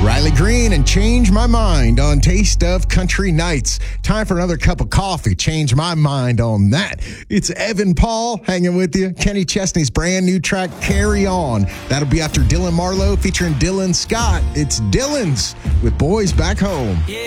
Riley Green and Change My Mind on Taste of Country Nights. Time for another cup of coffee. Change my mind on that. It's Evan Paul hanging with you. Kenny Chesney's brand new track, Carry On. That'll be after Dylan Marlowe featuring Dylan Scott. It's Dylan's with Boys Back Home.